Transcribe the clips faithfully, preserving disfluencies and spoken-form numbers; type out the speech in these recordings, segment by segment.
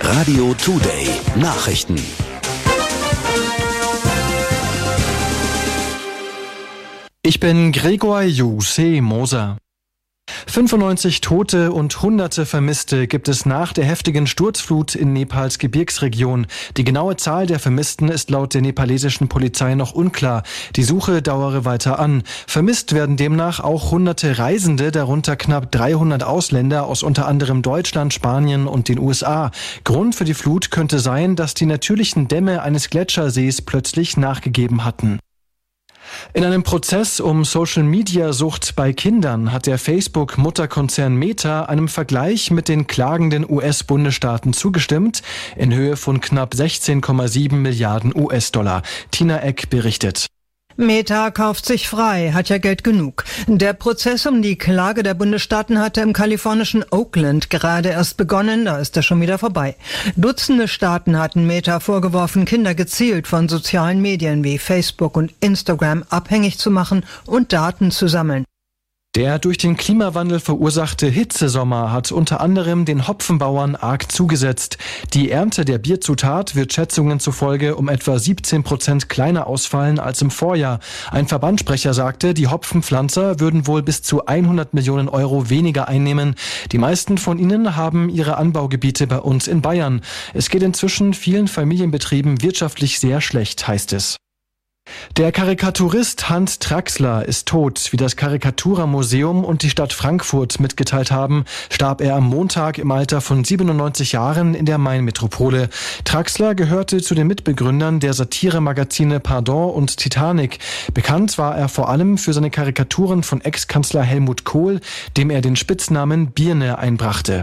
Radio Today Nachrichten. Ich bin Gregor Jose Moser. fünfundneunzig Tote und Hunderte Vermisste gibt es nach der heftigen Sturzflut in Nepals Gebirgsregion. Die genaue Zahl der Vermissten ist laut der nepalesischen Polizei noch unklar. Die Suche dauere weiter an. Vermisst werden demnach auch hunderte Reisende, darunter knapp dreihundert Ausländer aus unter anderem Deutschland, Spanien und den U S A. Grund für die Flut könnte sein, dass die natürlichen Dämme eines Gletschersees plötzlich nachgegeben hatten. In einem Prozess um Social-Media-Sucht bei Kindern hat der Facebook-Mutterkonzern Meta einem Vergleich mit den klagenden U S-Bundesstaaten zugestimmt, in Höhe von knapp sechzehn Komma sieben Milliarden U S-Dollar. Tina Eck berichtet. Meta kauft sich frei, hat ja Geld genug. Der Prozess um die Klage der Bundesstaaten hatte im kalifornischen Oakland gerade erst begonnen, da ist er schon wieder vorbei. Dutzende Staaten hatten Meta vorgeworfen, Kinder gezielt von sozialen Medien wie Facebook und Instagram abhängig zu machen und Daten zu sammeln. Der durch den Klimawandel verursachte Hitzesommer hat unter anderem den Hopfenbauern arg zugesetzt. Die Ernte der Bierzutat wird Schätzungen zufolge um etwa siebzehn Prozent kleiner ausfallen als im Vorjahr. Ein Verbandssprecher sagte, die Hopfenpflanzer würden wohl bis zu hundert Millionen Euro weniger einnehmen. Die meisten von ihnen haben ihre Anbaugebiete bei uns in Bayern. Es geht inzwischen vielen Familienbetrieben wirtschaftlich sehr schlecht, heißt es. Der Karikaturist Hans Traxler ist tot. Wie das Karikatura-Museum und die Stadt Frankfurt mitgeteilt haben, starb er am Montag im Alter von siebenundneunzig Jahren in der Main-Metropole. Traxler gehörte zu den Mitbegründern der Satire-Magazine Pardon und Titanic. Bekannt war er vor allem für seine Karikaturen von Ex-Kanzler Helmut Kohl, dem er den Spitznamen Birne einbrachte.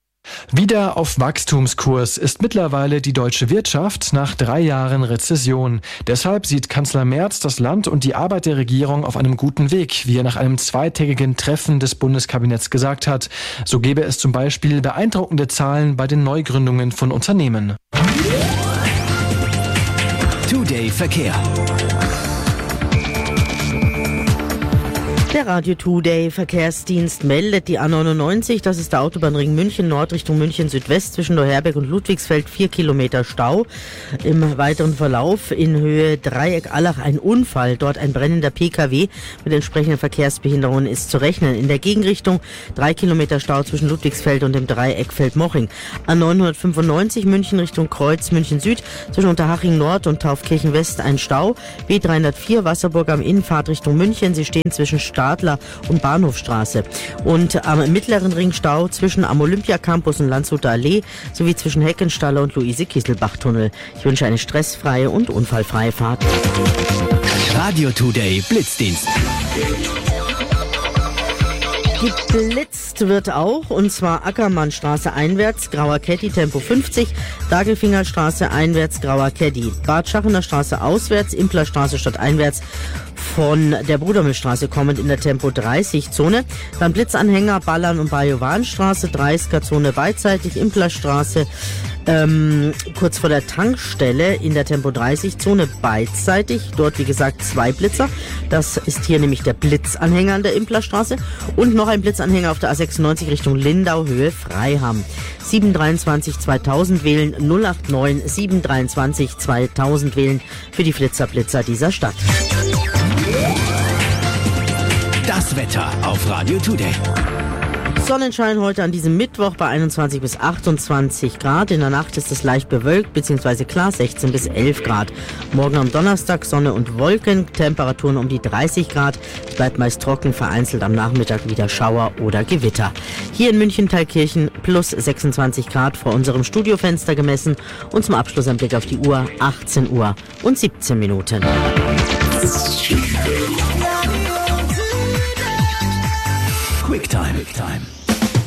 Wieder auf Wachstumskurs ist mittlerweile die deutsche Wirtschaft nach drei Jahren Rezession. Deshalb sieht Kanzler Merz das Land und die Arbeit der Regierung auf einem guten Weg, wie er nach einem zweitägigen Treffen des Bundeskabinetts gesagt hat. So gebe es zum Beispiel beeindruckende Zahlen bei den Neugründungen von Unternehmen. Today Verkehr. Der Radio Today Verkehrsdienst meldet die A neunundneunzig, das ist der Autobahnring München Nord Richtung München Südwest zwischen Neuherberg und Ludwigsfeld, vier Kilometer Stau. Im weiteren Verlauf in Höhe Dreieck Allach ein Unfall, dort ein brennender P K W mit entsprechenden Verkehrsbehinderungen ist zu rechnen. In der Gegenrichtung drei Kilometer Stau zwischen Ludwigsfeld und dem Dreieck Feldmoching. A neunhundertfünfundneunzig München Richtung Kreuz München Süd zwischen Unterhaching Nord und Taufkirchen West ein Stau. B dreihundertvier Wasserburg am Innenfahrt Richtung München, Sie stehen zwischen Stadler und Bahnhofstraße. Und am mittleren Ring Stau zwischen am Olympiacampus und Landshuter Allee sowie zwischen Heckenstaller und Luise-Kieselbach-Tunnel. Ich wünsche eine stressfreie und unfallfreie Fahrt. Radio Today Blitzdienst. Geblitzt wird auch, und zwar Ackermannstraße einwärts, Grauer Keddi, Tempo fünfzig, Dagelfingerstraße einwärts, Grauer Keddi, Bad Schachener Straße auswärts, Implerstraße statt einwärts, von der Brudermühlstraße kommend in der Tempo dreißig Zone. Dann Blitzanhänger, Ballern und Bajowanstraße, dreißiger Zone beidseitig, Implerstraße, ähm, kurz vor der Tankstelle in der Tempo dreißig Zone beidseitig. Dort, wie gesagt, zwei Blitzer. Das ist hier nämlich der Blitzanhänger an der Implerstraße. Und noch ein Blitzanhänger auf der A sechsundneunzig Richtung Lindau, Höhe Freiham. sieben dreiundzwanzig zweitausend wählen, null acht neun sieben dreiundzwanzig zweitausend wählen für die Flitzerblitzer dieser Stadt. Das Wetter auf Radio Today. Sonnenschein heute an diesem Mittwoch bei einundzwanzig bis achtundzwanzig Grad. In der Nacht ist es leicht bewölkt bzw. klar, sechzehn bis elf Grad. Morgen am Donnerstag Sonne und Wolken, Temperaturen um die dreißig Grad. Es bleibt meist trocken, vereinzelt am Nachmittag wieder Schauer oder Gewitter. Hier in München-Thalkirchen plus sechsundzwanzig Grad vor unserem Studiofenster gemessen. Und zum Abschluss ein Blick auf die Uhr, achtzehn Uhr und siebzehn Minuten. Quicktime. Quicktime.